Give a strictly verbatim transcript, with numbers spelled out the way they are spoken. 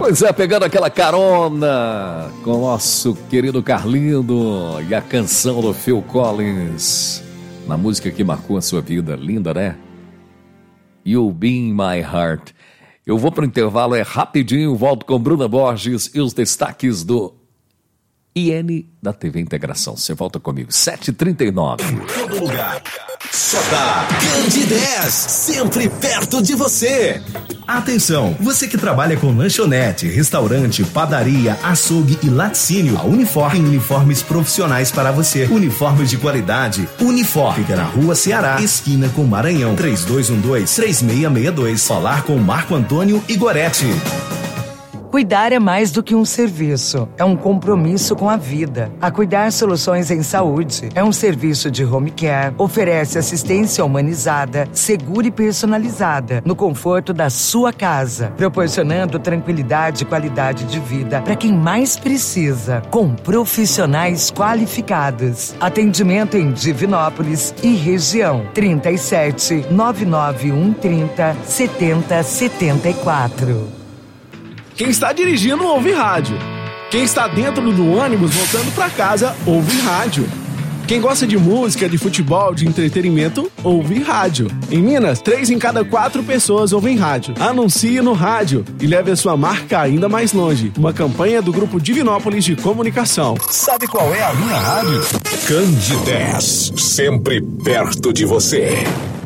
Pois é, pegando aquela carona com o nosso querido Carlindo e a canção do Phil Collins, na música que marcou a sua vida, linda, né? You'll Be In My Heart. Eu vou pro intervalo, é rapidinho, volto com Bruna Borges e os destaques do I N da T V Integração. Você volta comigo, sete e trinta e nove. Em todo lugar, só dá Candidez, sempre perto de você. Atenção, você que trabalha com lanchonete, restaurante, padaria, açougue e laticínio, a Unifor tem uniformes profissionais para você. Uniformes de qualidade. Unifor fica na Rua Ceará, esquina com Maranhão, três dois um dois, três seis seis dois. Falar com Marco Antônio Igoretti. Cuidar é mais do que um serviço, é um compromisso com a vida. A Cuidar Soluções em Saúde é um serviço de home care, oferece assistência humanizada, segura e personalizada, no conforto da sua casa, proporcionando tranquilidade e qualidade de vida para quem mais precisa, com profissionais qualificados. Atendimento em Divinópolis e região, trinta e sete, nove nove um, trinta, setenta, setenta e quatro. Quem está dirigindo ouve rádio. Quem está dentro do ônibus voltando para casa ouve rádio. Quem gosta de música, de futebol, de entretenimento, ouve rádio. Em Minas, três em cada quatro pessoas ouvem rádio. Anuncie no rádio e leve a sua marca ainda mais longe. Uma campanha do Grupo Divinópolis de Comunicação. Sabe qual é a minha rádio? Candidez, sempre perto de você.